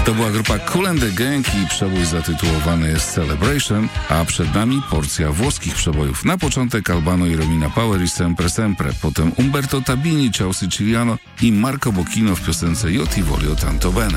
To była grupa Kool and the Gang i przebój zatytułowany jest Celebration, a przed nami porcja włoskich przebojów. Na początek Albano i Romina Power i Sempre Sempre, potem Umberto Tabini, Ciao Siciliano i Marco Bocchino w piosence Io ti voglio tanto bene.